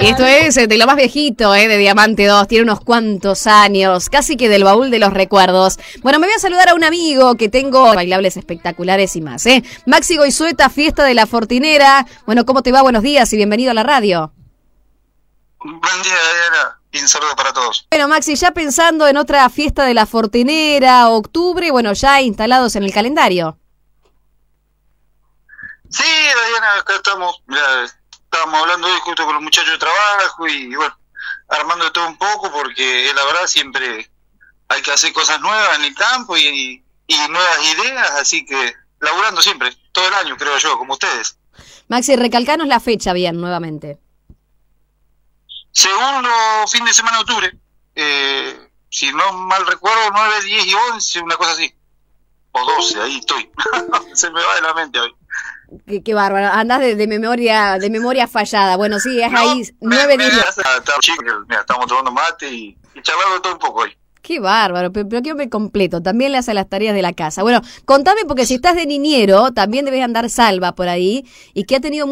Esto es de lo más viejito, de Diamante 2. Tiene unos cuantos años, casi que del baúl de los recuerdos. Bueno, me voy a saludar a un amigo que tengo bailables espectaculares y más, Maxi Goizueta, fiesta de la Fortinera. Bueno, ¿cómo te va? Buenos días y bienvenido a la radio. Buen día, Diana, y un saludo para todos. Bueno, Maxi, ya pensando en otra fiesta de la Fortinera, octubre, bueno, ya instalados en el calendario. Sí, Diana, acá estamos, mirá, estábamos hablando hoy justo con los muchachos de trabajo y bueno, armando todo un poco porque la verdad siempre hay que hacer cosas nuevas en el campo y nuevas ideas, así que laburando siempre, todo el año creo yo, como ustedes. Maxi, recalcanos la fecha bien, nuevamente. Segundo fin de semana de octubre, si no mal recuerdo, 9, 10 y 11, una cosa así. O 12, ahí estoy. Se me va de la mente hoy. Qué bárbaro, andás de memoria fallada. Bueno, sí, es ahí 9 días. Estamos tomando mate y charlando todo un poco hoy. Qué bárbaro, pero qué hombre completo, también le hace las tareas de la casa. Bueno, contame porque si estás de niñero, también debes andar salva por ahí y que ha tenido